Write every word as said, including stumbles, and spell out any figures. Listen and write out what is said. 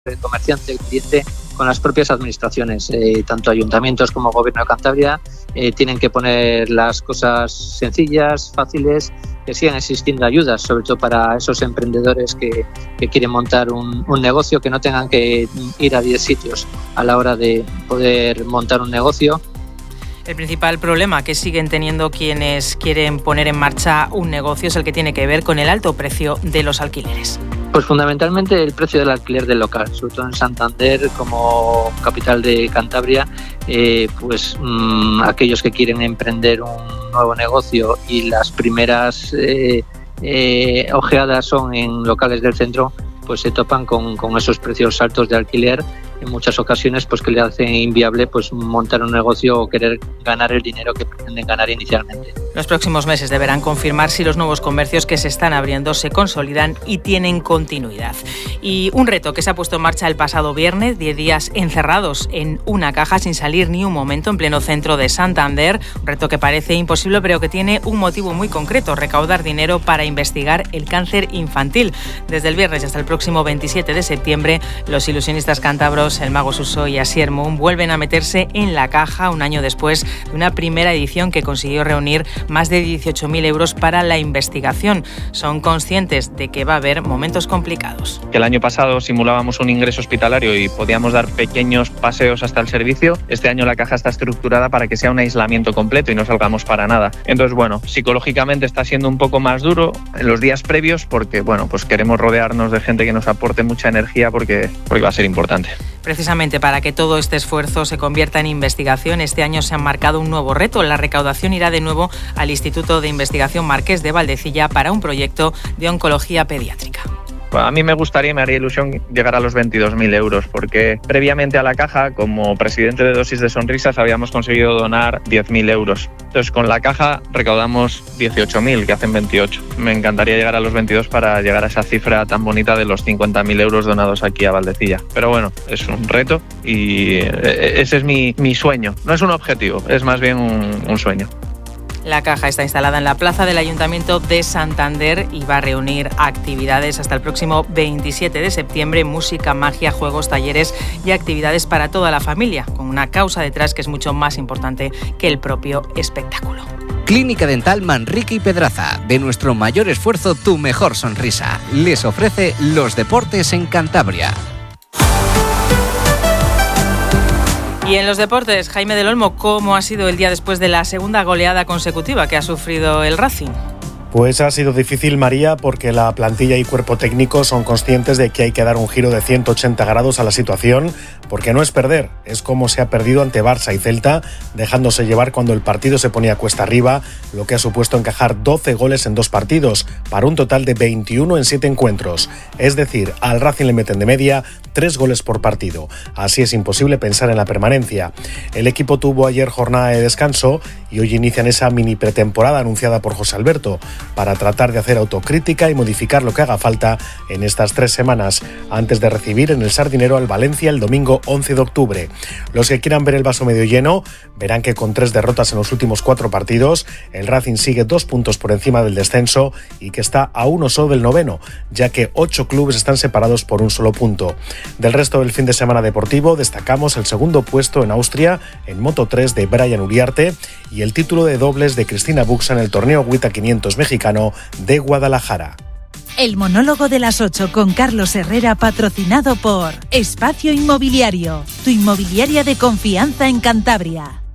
el comerciante, el cliente, con las propias administraciones, eh, tanto ayuntamientos como Gobierno de Cantabria, eh, tienen que poner las cosas sencillas, fáciles, que sigan existiendo ayudas, sobre todo para esos emprendedores que, que quieren montar un, un negocio, que no tengan que ir a diez sitios a la hora de poder montar un negocio. El principal problema que siguen teniendo quienes quieren poner en marcha un negocio es el que tiene que ver con el alto precio de los alquileres. Pues fundamentalmente el precio del alquiler del local, sobre todo en Santander como capital de Cantabria, eh, pues mmm, aquellos que quieren emprender un nuevo negocio y las primeras eh, eh, ojeadas son en locales del centro, pues se topan con, con esos precios altos de alquiler, en muchas ocasiones pues que le hacen inviable pues montar un negocio o querer ganar el dinero que pretenden ganar inicialmente. Los próximos meses deberán confirmar si los nuevos comercios que se están abriendo se consolidan y tienen continuidad. Y un reto que se ha puesto en marcha el pasado viernes, diez días encerrados en una caja sin salir ni un momento en pleno centro de Santander, un reto que parece imposible pero que tiene un motivo muy concreto: recaudar dinero para investigar el cáncer infantil. Desde el viernes hasta el próximo veintisiete de septiembre, los ilusionistas cántabros El Mago Suso y Asier Moon vuelven a meterse en la caja un año después de una primera edición que consiguió reunir más de dieciocho mil euros para la investigación. Son conscientes de que va a haber momentos complicados. El año pasado simulábamos un ingreso hospitalario y podíamos dar pequeños paseos hasta el servicio. Este año la caja está estructurada para que sea un aislamiento completo y no salgamos para nada. Entonces, bueno, psicológicamente está siendo un poco más duro en los días previos porque, bueno, pues queremos rodearnos de gente que nos aporte mucha energía porque, porque va a ser importante. Precisamente para que todo este esfuerzo se convierta en investigación, este año se ha marcado un nuevo reto. La recaudación irá de nuevo al Instituto de Investigación Marqués de Valdecilla para un proyecto de oncología pediátrica. A mí me gustaría y me haría ilusión llegar a los veintidós mil euros, porque previamente a la caja, como presidente de Dosis de Sonrisas, habíamos conseguido donar diez mil euros. Entonces, con la caja recaudamos dieciocho mil, que hacen veintiocho. Me encantaría llegar a los veintidós para llegar a esa cifra tan bonita de los cincuenta mil euros donados aquí a Valdecilla. Pero bueno, es un reto y ese es mi, mi sueño. No es un objetivo, es más bien un, un sueño. La caja está instalada en la plaza del Ayuntamiento de Santander y va a reunir actividades hasta el próximo veintisiete de septiembre, música, magia, juegos, talleres y actividades para toda la familia, con una causa detrás que es mucho más importante que el propio espectáculo. Clínica Dental Manrique y Pedraza, de nuestro mayor esfuerzo, tu mejor sonrisa. Les ofrece los deportes en Cantabria. Y en los deportes, Jaime del Olmo, ¿cómo ha sido el día después de la segunda goleada consecutiva que ha sufrido el Racing? Pues ha sido difícil, María, porque la plantilla y cuerpo técnico son conscientes de que hay que dar un giro de ciento ochenta grados a la situación, porque no es perder, es como se ha perdido ante Barça y Celta, dejándose llevar cuando el partido se ponía cuesta arriba, lo que ha supuesto encajar doce goles en dos partidos, para un total de veintiuno en siete encuentros. Es decir, al Racing le meten de media tres goles por partido. Así es imposible pensar en la permanencia. El equipo tuvo ayer jornada de descanso y hoy inician esa mini pretemporada anunciada por José Alberto, para tratar de hacer autocrítica y modificar lo que haga falta en estas tres semanas, antes de recibir en el Sardinero al Valencia el domingo once de octubre. Los que quieran ver el vaso medio lleno verán que con tres derrotas en los últimos cuatro partidos, el Racing sigue dos puntos por encima del descenso y que está a uno solo del noveno, ya que ocho clubes están separados por un solo punto. Del resto del fin de semana deportivo destacamos el segundo puesto en Austria en Moto tres de Brian Uriarte y el título de dobles de Cristina Buxa en el torneo WTA quinientos mexicano de Guadalajara. El monólogo de las ocho con Carlos Herrera, patrocinado por Espacio Inmobiliario, tu inmobiliaria de confianza en Cantabria.